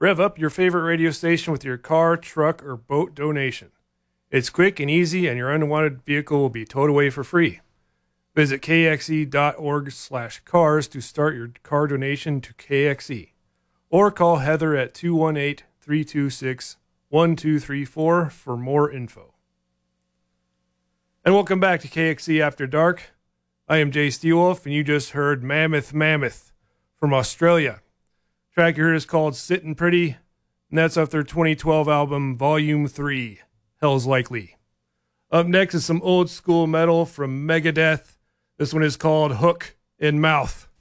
Rev up your favorite radio station with your car, truck, or boat donation. It's quick and easy, and your unwanted vehicle will be towed away for free. Visit kxe.org/cars to start your car donation to KXE. Or call Heather at 218-326-1234 for more info. And welcome back to KXE After Dark. I am Jay Steelwolf, and you just heard Mammoth from Australia. The track you heard is called Sittin' Pretty, and that's off their 2012 album Volume 3, Hell's Likely. Up next is some old school metal from Megadeth. This one is called Hook in Mouth.